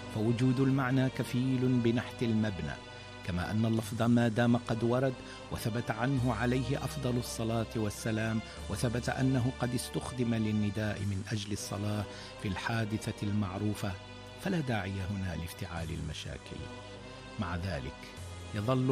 فوجود المعنى كفيل بنحت المبنى، كما أن اللفظ ما دام قد ورد وثبت عنه عليه أفضل الصلاة والسلام، وثبت أنه قد استخدم للنداء من أجل الصلاة في الحادثة المعروفة، فلا داعي هنا لافتعال المشاكل. مع ذلك يظل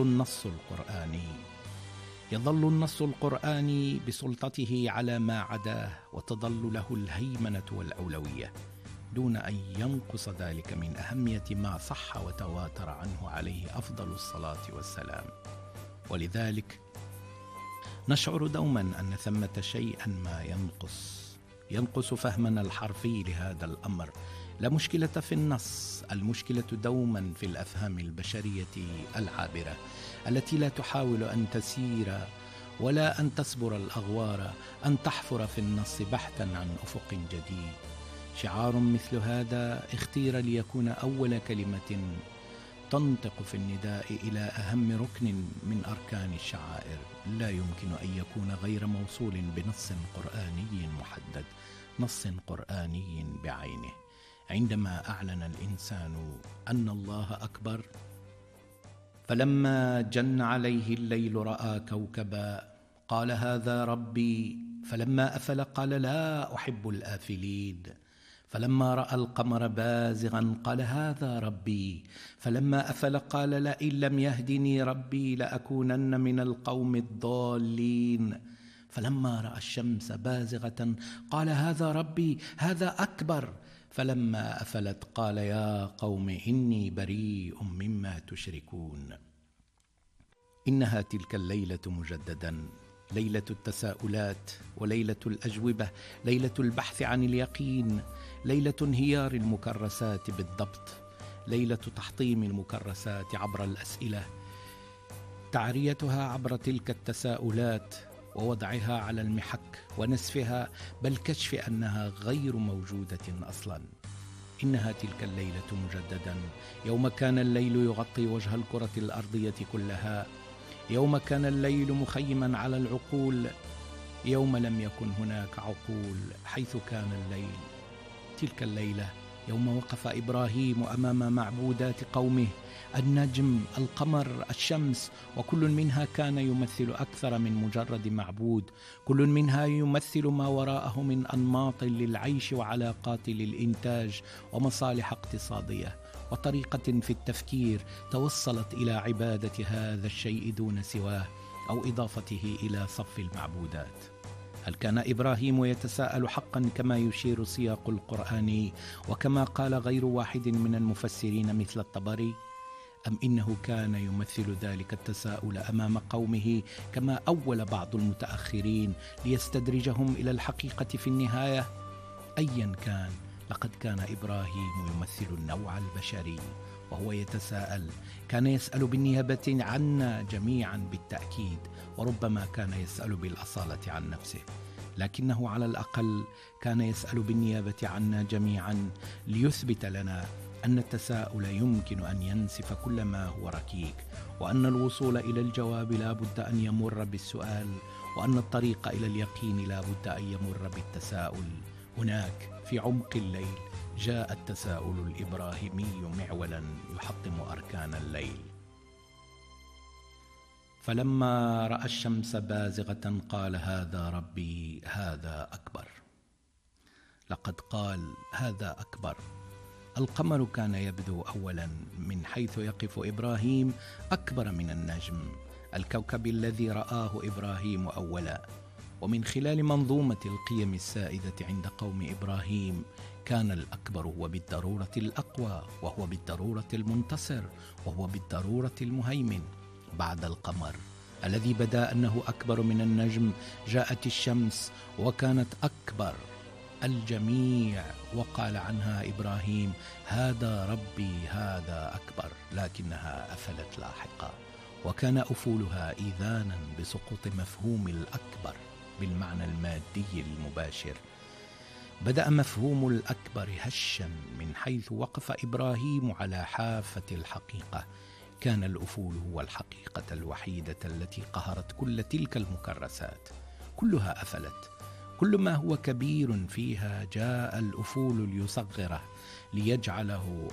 النص القرآني بسلطته على ما عداه، وتظل له الهيمنة والأولوية، دون أن ينقص ذلك من أهمية ما صح وتواتر عنه عليه أفضل الصلاة والسلام. ولذلك نشعر دوما أن ثمة شيئا ما ينقص فهمنا الحرفي لهذا الأمر. لا مشكلة في النص، المشكلة دوما في الأفهام البشرية العابرة التي لا تحاول أن تسير ولا أن تصبر الأغوار، أن تحفر في النص بحثا عن أفق جديد. شعار مثل هذا اختير ليكون أول كلمة تنطق في النداء إلى أهم ركن من أركان الشعائر، لا يمكن أن يكون غير موصول بنص قرآني محدد، نص قرآني بعينه. عندما أعلن الإنسان أن الله أكبر، فلما جن عليه الليل رأى كوكبا قال هذا ربي، فلما أفل قال لا أحب الآفلين، فلما رأى القمر بازغا قال هذا ربي، فلما أفل قال لئن لم يهدني ربي لأكونن من القوم الضالين، فلما رأى الشمس بازغة قال هذا ربي هذا أكبر، فلما أفلت قال يا قوم إني بريء مما تشركون. إنها تلك الليلة مجددا، ليلة التساؤلات وليلة الأجوبة، ليلة البحث عن اليقين، ليلة انهيار المكرسات بالضبط، ليلة تحطيم المكرسات عبر الأسئلة، تعريتها عبر تلك التساؤلات ووضعها على المحك ونسفها، بل كشف أنها غير موجودة أصلا. إنها تلك الليلة مجددا، يوم كان الليل يغطي وجه الكرة الأرضية كلها، يوم كان الليل مخيما على العقول، يوم لم يكن هناك عقول حيث كان الليل. تلك الليلة يوم وقف إبراهيم أمام معبودات قومه، النجم، القمر، الشمس، وكل منها كان يمثل أكثر من مجرد معبود، كل منها يمثل ما وراءه من أنماط للعيش وعلاقات للإنتاج ومصالح اقتصادية وطريقة في التفكير توصلت إلى عبادة هذا الشيء دون سواه أو إضافته إلى صف المعبودات. هل كان إبراهيم يتساءل حقا كما يشير سياق القرآن وكما قال غير واحد من المفسرين مثل الطبري؟ أم إنه كان يمثل ذلك التساؤل أمام قومه كما أول بعض المتأخرين ليستدرجهم إلى الحقيقة في النهاية؟ أيا كان، لقد كان إبراهيم يمثل النوع البشري وهو يتساءل، كان يسأل بالنيابة عنا جميعا بالتأكيد، وربما كان يسأل بالأصالة عن نفسه، لكنه على الأقل كان يسأل بالنيابة عنا جميعا ليثبت لنا أن التساؤل يمكن أن ينسف كل ما هو ركيك، وأن الوصول إلى الجواب لا بد أن يمر بالسؤال، وأن الطريق إلى اليقين لا بد أن يمر بالتساؤل. هناك في عمق الليل جاء التساؤل الإبراهيمي معولا يحطم أركان الليل. فلما رأى الشمس بازغة قال هذا ربي هذا أكبر. لقد قال هذا أكبر. القمر كان يبدو أولا من حيث يقف إبراهيم أكبر من النجم، الكوكب الذي رآه إبراهيم أولا. ومن خلال منظومة القيم السائدة عند قوم إبراهيم كان الأكبر هو بالضرورة الأقوى، وهو بالضرورة المنتصر، وهو بالضرورة المهيمن. بعد القمر الذي بدا أنه أكبر من النجم جاءت الشمس وكانت أكبر الجميع، وقال عنها إبراهيم هذا ربي هذا أكبر، لكنها أفلت لاحقا، وكان أفولها إذانا بسقوط مفهوم الأكبر بالمعنى المادي المباشر. بدأ مفهوم الأكبر هشا من حيث وقف إبراهيم على حافة الحقيقة. كان الأفول هو الحقيقة الوحيدة التي قهرت كل تلك المكرسات، كلها أفلت. كل ما هو كبير فيها جاء الأفول ليصغره، ليجعله